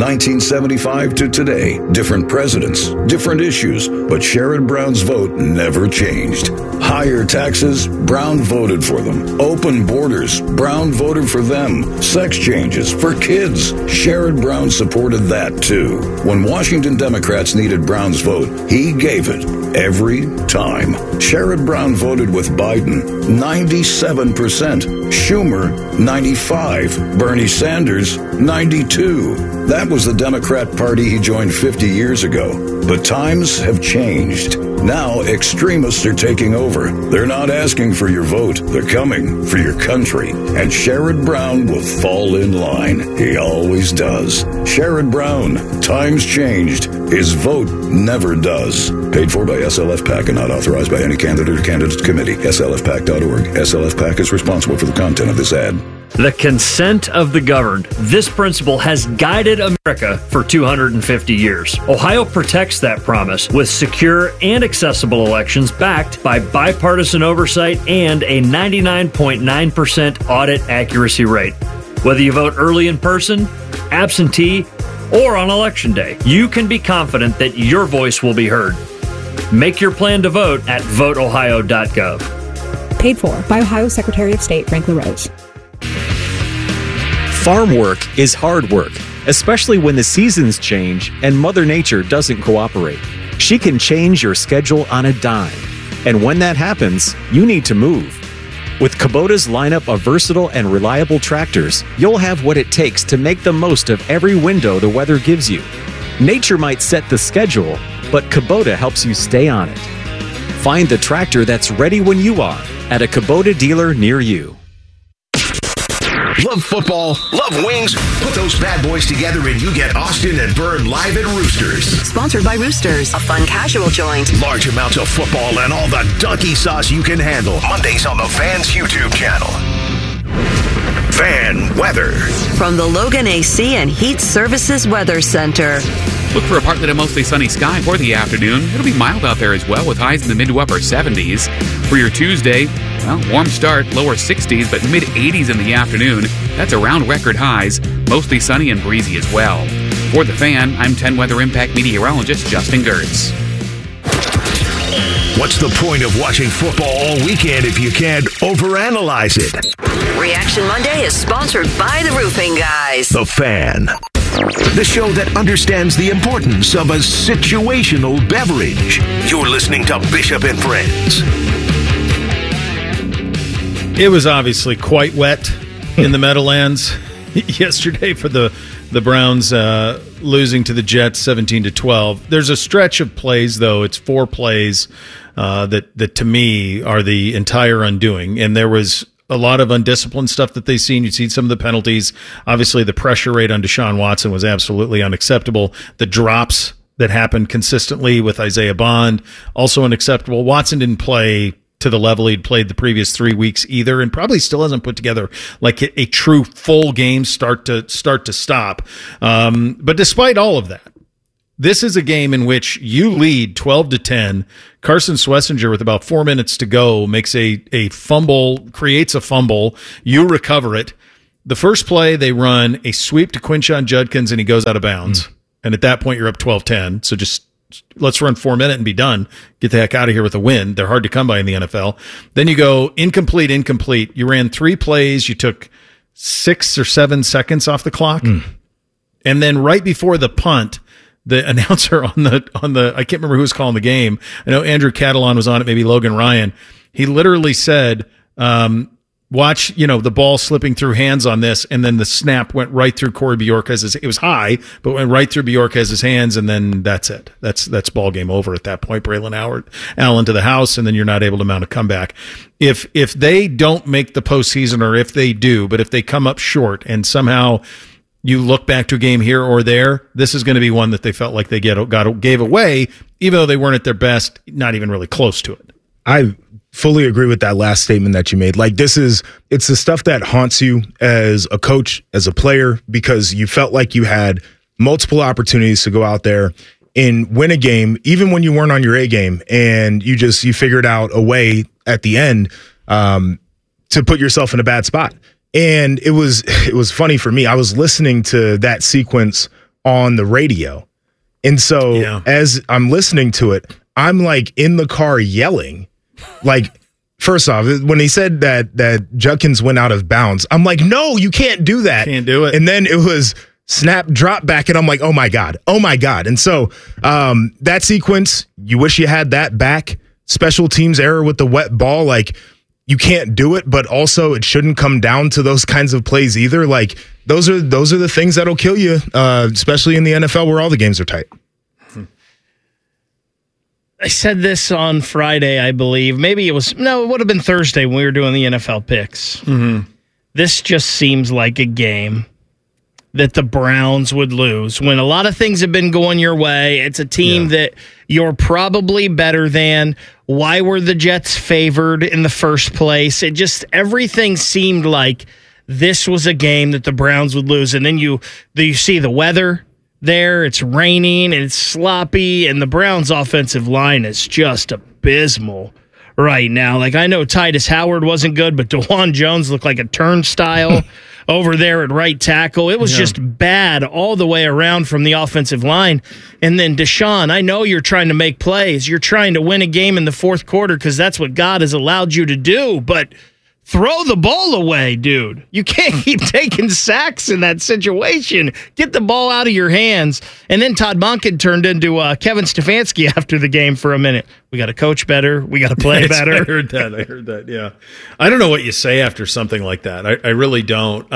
1975 to today, different presidents, different issues, but Sherrod Brown's vote never changed. Higher taxes, Brown voted for them. Open borders, Brown voted for them. Sex changes for kids, Sherrod Brown supported that too. When Washington Democrats needed Brown's vote, he gave it every time. Sherrod Brown voted with Biden, 97%. Schumer, 95. Bernie Sanders, 92. That was the Democrat Party he joined 50 years ago. But times have changed. Now extremists are taking over. They're not asking for your vote. They're coming for your country. And Sherrod Brown will fall in line. He always does. Sherrod Brown, times changed. His vote never does. Paid for by SLF PAC and not authorized by any candidate or candidates committee. SLFPAC.org. SLF PAC is responsible for the content of this ad. The consent of the governed. This principle has guided America for 250 years. Ohio protects that promise with secure and accessible elections backed by bipartisan oversight and a 99.9% audit accuracy rate. Whether you vote early in person, absentee, or on Election Day, you can be confident that your voice will be heard. Make your plan to vote at voteohio.gov. Paid for by Ohio Secretary of State Frank LaRose. Farm work is hard work, especially when the seasons change and Mother Nature doesn't cooperate. She can change your schedule on a dime. And when that happens, you need to move. With Kubota's lineup of versatile and reliable tractors, you'll have what it takes to make the most of every window the weather gives you. Nature might set the schedule, but Kubota helps you stay on it. Find the tractor that's ready when you are at a Kubota dealer near you. Love football, love wings. Put those bad boys together and you get Austin and Byrne live at Roosters. Sponsored by Roosters, a fun casual joint. Large amounts of football and all the donkey sauce you can handle. Mondays on the Fans YouTube channel. Fan weather. From the Logan AC and Heat Services Weather Center. Look for a partly to mostly sunny sky for the afternoon. It'll be mild out there as well with highs in the mid to upper 70s. For your Tuesday, well, warm start, lower 60s, but mid 80s in the afternoon. That's around record highs. Mostly sunny and breezy as well. For the Fan, I'm 10 Weather Impact meteorologist Justin Gertz. What's the point of watching football all weekend if you can't overanalyze it? Reaction Monday is sponsored by the Roofing Guys. The Fan. The show that understands the importance of a situational beverage. You're listening to Bishop and Friends. It was obviously quite wet in the Meadowlands yesterday for the Browns losing to the Jets 17-12. There's a stretch of plays, though. It's 4 plays that to me are the entire undoing. And there was a lot of undisciplined stuff that they've seen. You'd seen some of the penalties. Obviously, the pressure rate on Deshaun Watson was absolutely unacceptable. The drops that happened consistently with Isaiah Bond, also unacceptable. Watson didn't play to the level he'd played the previous 3 weeks either, and probably still hasn't put together like a true full game start to stop. But despite all of that, this is a game in which you lead 12-10. Carson Schlesinger, with about 4 minutes to go, makes a fumble, creates a fumble. You recover it. The first play, they run a sweep to Quinshon Judkins, and he goes out of bounds. And at that point, you're up 12-10. So just let's run 4 minutes and be done. Get the heck out of here with a win. They're hard to come by in the NFL. Then you go incomplete. You ran 3 plays. You took 6 or 7 seconds off the clock. And then right before the punt, the announcer on the I can't remember who was calling the game. I know Andrew Catalon was on it, maybe Logan Ryan. He literally said, watch, the ball slipping through hands on this, and then the snap went right through Corey Bjorquez's. It was high, but went right through Bjorquez's hands, and then that's it. That's ball game over at that point. Braylon Allen to the house, and then you're not able to mount a comeback. If they don't make the postseason, or if they do, but if they come up short and somehow you look back to a game here or there, this is going to be one that they felt like they gave away, even though they weren't at their best, not even really close to it. I fully agree with that last statement that you made. Like, it's the stuff that haunts you as a coach, as a player, because you felt like you had multiple opportunities to go out there and win a game, even when you weren't on your A game, and you figured out a way at the end to put yourself in a bad spot. And it was funny for me. I was listening to that sequence on the radio. And so as I'm listening to it, I'm like in the car yelling. Like, first off, when he said that Judkins went out of bounds, I'm like, no, you can't do that. Can't do it. And then it was snap, drop back, and I'm like, oh my God. And so that sequence, you wish you had that back. Special teams error with the wet ball, like, you can't do it, but also it shouldn't come down to those kinds of plays either. Like, those are the things that'll kill you, especially in the NFL where all the games are tight. I said this on Friday, I believe. It would have been Thursday when we were doing the NFL picks. Mm-hmm. This just seems like a game that the Browns would lose when a lot of things have been going your way. It's a team that you're probably better than. Why were the Jets favored in the first place? Everything seemed like this was a game that the Browns would lose. And then you see the weather there. It's raining and it's sloppy, and the Browns' offensive line is just abysmal right now. Like, I know Titus Howard wasn't good, but DeJuan Jones looked like a turnstile over there at right tackle. It was just bad all the way around from the offensive line. And then Deshaun, I know you're trying to make plays. You're trying to win a game in the fourth quarter because that's what God has allowed you to do, but throw the ball away, dude. You can't keep taking sacks in that situation. Get the ball out of your hands. And then Todd Monken turned into Kevin Stefanski after the game for a minute. We got to coach better. We got to play better. I heard that. Yeah. I don't know what you say after something like that. I really don't.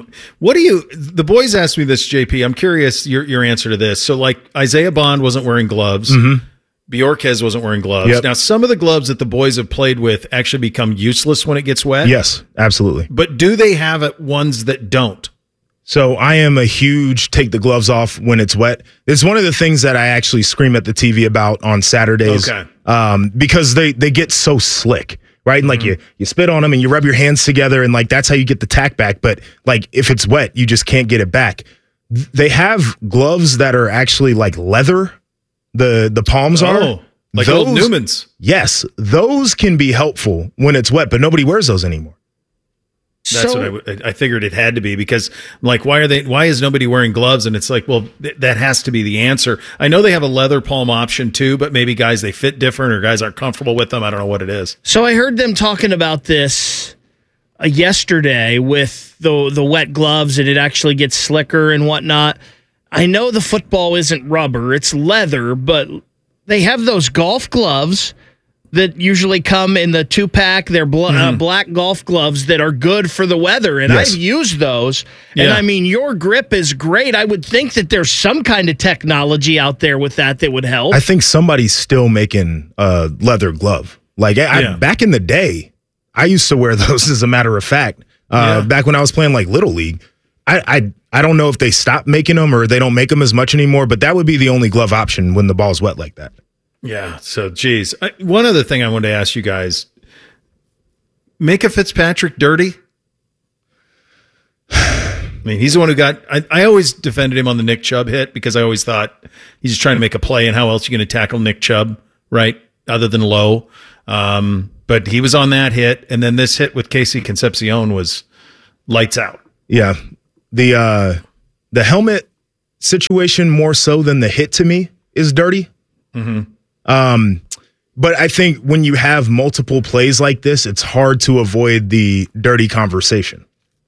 The boys asked me this, JP. I'm curious your answer to this. So, like, Isaiah Bond wasn't wearing gloves. Mm-hmm. Bjorquez wasn't wearing gloves. Yep. Now, some of the gloves that the boys have played with actually become useless when it gets wet. Yes, absolutely. But do they have ones that don't? So I am a huge take the gloves off when it's wet. It's one of the things that I actually scream at the TV about on Saturdays. Okay. Because they get so slick, right? And like you spit on them and you rub your hands together, and like that's how you get the tack back. But like if it's wet, you just can't get it back. They have gloves that are actually like leather. The palms are like old Newmans. Yes, those can be helpful when it's wet, but nobody wears those anymore. That's what I figured it had to be, because like why is nobody wearing gloves? And it's like, well, that has to be the answer. I know they have a leather palm option too, but maybe guys, they fit different, or guys aren't comfortable with them. I don't know what it is. So I heard them talking about this yesterday with the wet gloves, and it actually gets slicker and whatnot. I know the football isn't rubber, it's leather, but they have those golf gloves that usually come in the 2-pack. They're black golf gloves that are good for the weather, and I've used those. And I mean, your grip is great. I would think that there's some kind of technology out there with that would help. I think somebody's still making a leather glove. Like back in the day, I used to wear those. As a matter of fact, back when I was playing like Little League, I don't know if they stopped making them or they don't make them as much anymore. But that would be the only glove option when the ball's wet like that. Yeah. So, geez, one other thing I wanted to ask you guys: Micah Fitzpatrick dirty? I mean, he's the one who got. I always defended him on the Nick Chubb hit because I always thought he's just trying to make a play, and how else are you going to tackle Nick Chubb, right? Other than low. But he was on that hit, and then this hit with Casey Concepcion was lights out. Yeah, the helmet situation more so than the hit to me is dirty. Mm-hmm. But I think when you have multiple plays like this, it's hard to avoid the dirty conversation.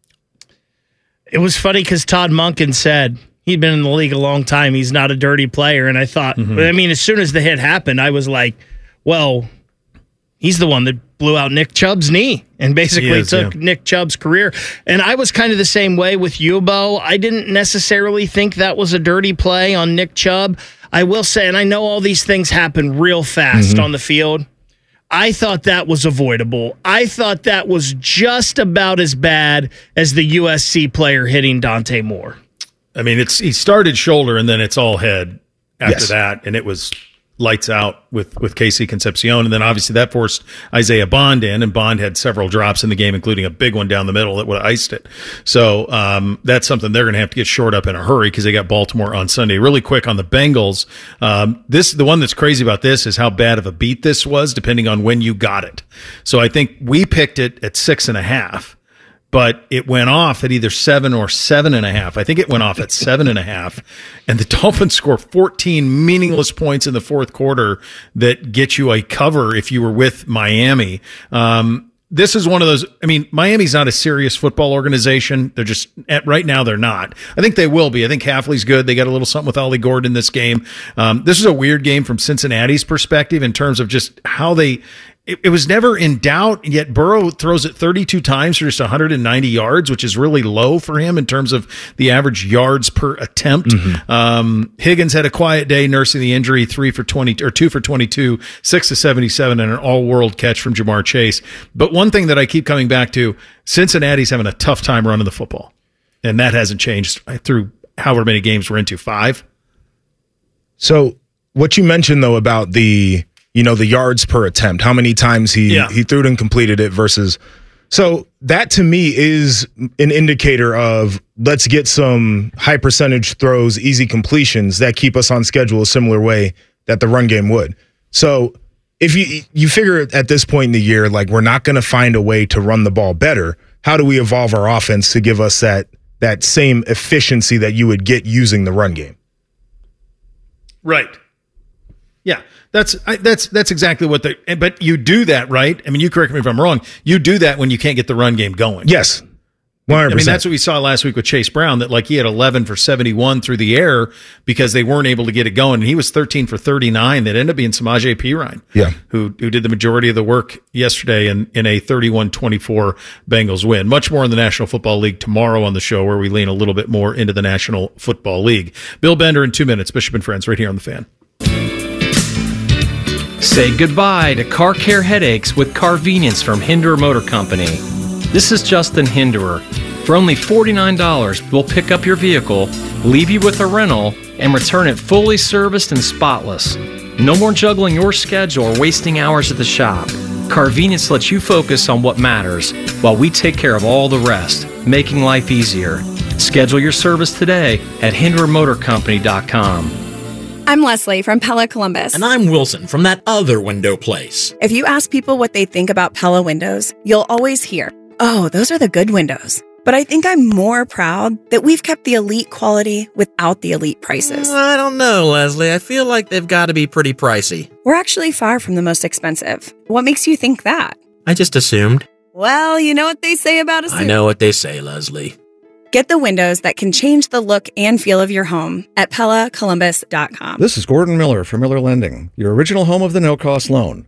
It was funny because Todd Monken said he'd been in the league a long time. He's not a dirty player. And I thought, I mean, as soon as the hit happened, I was like, well, he's the one that blew out Nick Chubb's knee and basically took Nick Chubb's career. And I was kind of the same way with Yubo. I didn't necessarily think that was a dirty play on Nick Chubb. I will say, and I know all these things happen real fast on the field, I thought that was avoidable. I thought that was just about as bad as the USC player hitting Dante Moore. I mean, he started shoulder and then it's all head after that, and it was lights out with Casey Concepcion. And then obviously that forced Isaiah Bond in, and Bond had several drops in the game, including a big one down the middle that would have iced it. So that's something they're going to have to get shored up in a hurry because they got Baltimore on Sunday. Really quick on the Bengals. The one that's crazy about this is how bad of a beat this was, depending on when you got it. So I think we picked it at 6.5. But it went off at either 7 or 7.5. I think it went off at 7.5. And the Dolphins score 14 meaningless points in the fourth quarter that get you a cover if you were with Miami. This is one of those. I mean, Miami's not a serious football organization. They're just right now. They're not. I think they will be. I think Hafley's good. They got a little something with Ollie Gordon in this game. This is a weird game from Cincinnati's perspective in terms of just how they. It was never in doubt, yet Burrow throws it 32 times for just 190 yards, which is really low for him in terms of the average yards per attempt. Higgins had a quiet day nursing the injury, 2 for 22, 6 to 77, and an all-world catch from Jamar Chase. But one thing that I keep coming back to, Cincinnati's having a tough time running the football, and that hasn't changed through however many games we're into, 5. So what you mentioned, though, about the yards per attempt, how many times he threw it and completed it versus. So that to me is an indicator of let's get some high percentage throws, easy completions that keep us on schedule a similar way that the run game would. So if you figure at this point in the year, like we're not going to find a way to run the ball better, how do we evolve our offense to give us that same efficiency that you would get using the run game? Right. Yeah. That's exactly what but you do that, right? I mean, you correct me if I'm wrong. You do that when you can't get the run game going. Yes. 100%. I mean, that's what we saw last week with Chase Brown, that like he had 11 for 71 through the air because they weren't able to get it going. And he was 13 for 39. That ended up being Samaje Perine, who did the majority of the work yesterday in a 31-24 Bengals win. Much more in the National Football League tomorrow on the show, where we lean a little bit more into the National Football League. Bill Bender in 2 minutes. Bishop and Friends right here on The Fan. Say goodbye to car care headaches with Carvenience from Hinderer Motor Company. This is Justin Hinderer. For only $49, we'll pick up your vehicle, leave you with a rental, and return it fully serviced and spotless. No more juggling your schedule or wasting hours at the shop. Carvenience lets you focus on what matters while we take care of all the rest, making life easier. Schedule your service today at HindererMotorCompany.com. I'm Leslie from Pella Columbus. And I'm Wilson from that other window place. If you ask people what they think about Pella windows, you'll always hear, "Oh, those are the good windows." But I think I'm more proud that we've kept the elite quality without the elite prices. I don't know, Leslie. I feel like they've got to be pretty pricey. We're actually far from the most expensive. What makes you think that? I just assumed. Well, you know what they say about assuming. I know what they say, Leslie. Get the windows that can change the look and feel of your home at PellaColumbus.com. This is Gordon Miller from Miller Lending, your original home of the no-cost loan.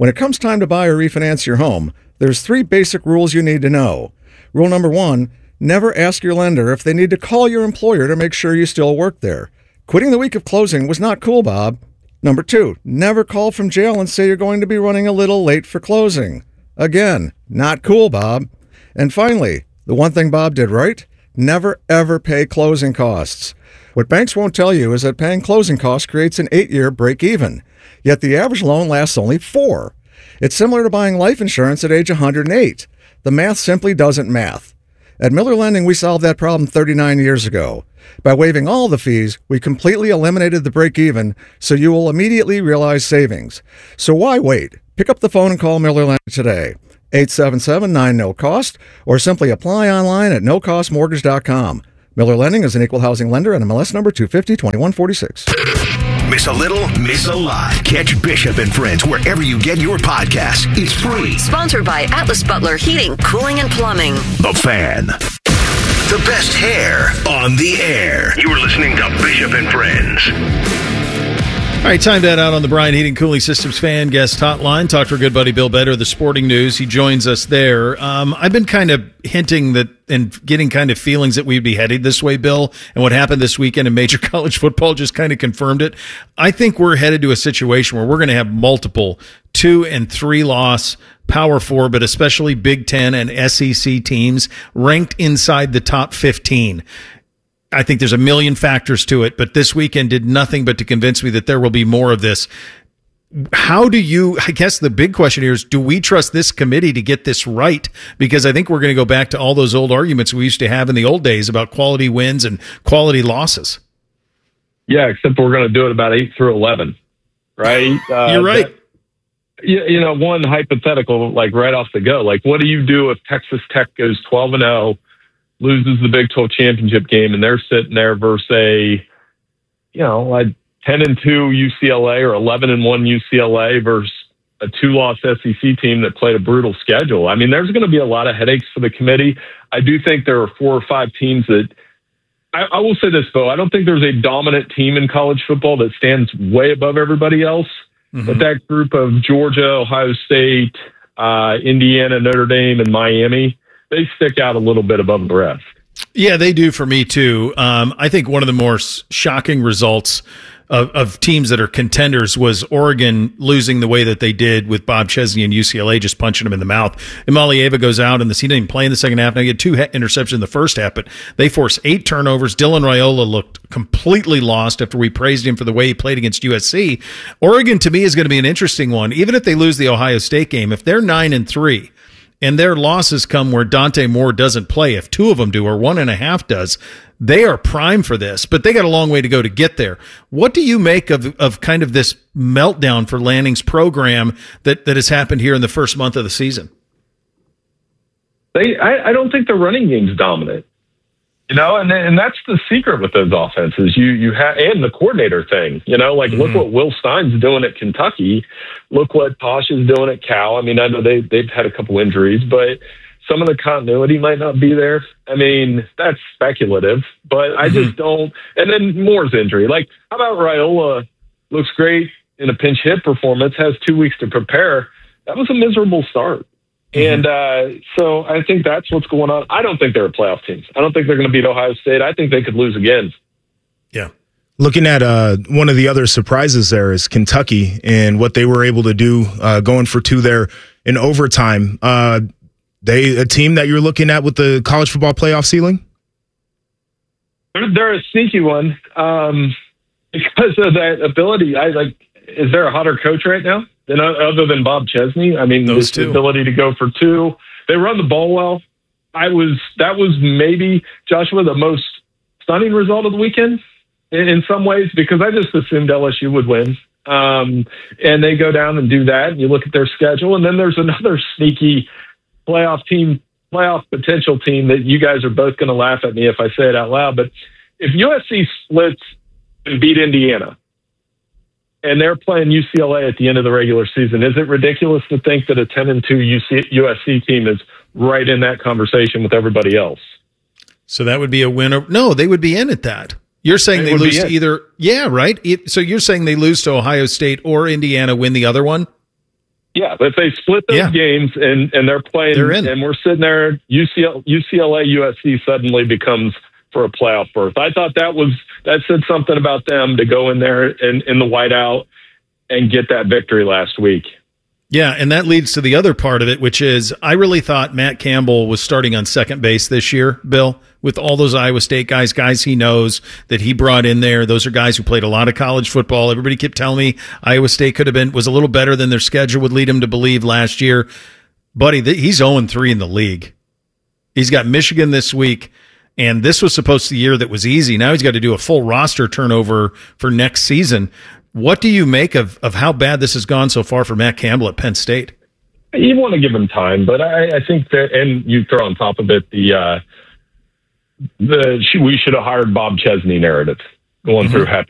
When it comes time to buy or refinance your home, there's 3 basic rules you need to know. Rule number 1, never ask your lender if they need to call your employer to make sure you still work there. Quitting the week of closing was not cool, Bob. Number 2, never call from jail and say you're going to be running a little late for closing. Again, not cool, Bob. And finally, the one thing Bob did right, never ever pay closing costs. What banks won't tell you is that paying closing costs creates an 8-year break-even. Yet the average loan lasts only 4. It's similar to buying life insurance at age 108. The math simply doesn't math. At Miller Lending, we solved that problem 39 years ago. By waiving all the fees, we completely eliminated the break-even, so you will immediately realize savings. So why wait? Pick up the phone and call Miller Lending today. 877-9-NO-COST, or simply apply online at nocostmortgage.com. Miller Lending is an equal housing lender and MLS number 250-2146. Miss a little, miss a lot. Catch Bishop and Friends wherever you get your podcasts. It's free. Sponsored by Atlas Butler Heating, Cooling, and Plumbing. The Fan. The best hair on the air. You are listening to Bishop and Friends. All right, time to head out on the Brian Heating Cooling Systems Fan Guest Hotline. Talk to our good buddy Bill Better, the Sporting News. He joins us there. I've been kind of hinting that and getting kind of feelings that we'd be headed this way, Bill, and what happened this weekend in major college football just kind of confirmed it. I think we're headed to a situation where we're going to have multiple 2- and 3-loss Power 4, but especially Big Ten and SEC teams ranked inside the top 15. I think there's a million factors to it, but this weekend did nothing but to convince me that there will be more of this. How do you, I guess the big question here is, do we trust this committee to get this right? Because I think we're going to go back to all those old arguments we used to have in the old days about quality wins and quality losses. Yeah, except we're going to do it about 8 through 11, right? You're right. You know, one hypothetical, like right off the go, like what do you do if Texas Tech goes 12-0, loses the Big 12 championship game, and they're sitting there versus a 10-2 UCLA or 11-1 UCLA versus a 2-loss SEC team that played a brutal schedule. I mean, there's going to be a lot of headaches for the committee. I do think there are 4 or 5 teams that I will say this, Bo, I don't think there's a dominant team in college football that stands way above everybody else. Mm-hmm. But that group of Georgia, Ohio State, Indiana, Notre Dame, and Miami, they stick out a little bit above the rest. Yeah, they do for me too. I think one of the more shocking results of teams that are contenders was Oregon losing the way that they did with Bob Chesney and UCLA just punching him in the mouth. Imalieva goes out and he didn't even play in the second half. Now he had 2 interceptions in the first half, but they forced 8 turnovers. Dylan Raiola looked completely lost after we praised him for the way he played against USC. Oregon, to me, is going to be an interesting one. Even if they lose the Ohio State game, if they're 9-3, and their losses come where Dante Moore doesn't play, if 2 of them do or 1.5 does, they are prime for this, but they got a long way to go to get there. What do you make of kind of this meltdown for Lanning's program that has happened here in the first month of the season? I don't think the running game's dominant, and that's the secret with those offenses. You have, and the coordinator thing, look what Will Stein's doing at Kentucky. Look what Posh is doing at Cal. I mean, I know they've had a couple injuries, but some of the continuity might not be there. I mean, that's speculative, but I just don't. And then Moore's injury. Like, how about Raiola looks great in a pinch hit performance, has 2 weeks to prepare. That was a miserable start. And so I think that's what's going on. I don't think they're a playoff team. I don't think they're going to beat Ohio State. I think they could lose again. Yeah. Looking at one of the other surprises there is Kentucky and what they were able to do going for 2 there in overtime. They a team that you're looking at with the college football playoff ceiling? They're a sneaky one because of that ability. Is there a hotter coach right now other than Bob Chesney? I mean, those the ability to go for 2. They run the ball well. That was maybe, Joshua, the most stunning result of the weekend in some ways, because I just assumed LSU would win. And they go down and do that. And you look at their schedule, and then there's another sneaky playoff potential team that you guys are both going to laugh at me if I say it out loud. But if USC splits and beat Indiana, and they're playing UCLA at the end of the regular season, is it ridiculous to think that a 10-2 USC team is right in that conversation with everybody else? So that would be a winner. No, they would be in at that. You're saying they lose to either, yeah, right? So you're saying they lose to Ohio State or Indiana, win the other one? Yeah, if they split those games and they're playing, and we're sitting there, UCLA, USC suddenly becomes for a playoff berth. I thought that said something about them to go in there in the whiteout and get that victory last week. Yeah, and that leads to the other part of it, which is I really thought Matt Campbell was starting on second base this year, Bill, with all those Iowa State guys he knows that he brought in there. Those are guys who played a lot of college football. Everybody kept telling me Iowa State was a little better than their schedule would lead him to believe last year. Buddy, he's 0-3 in the league. He's got Michigan this week, and this was supposed to be the year that was easy. Now he's got to do a full roster turnover for next season. What do you make of how bad this has gone so far for Matt Campbell at Penn State? You want to give him time, but I think that, and you throw on top of it we should have hired Bob Chesney narrative going through Happy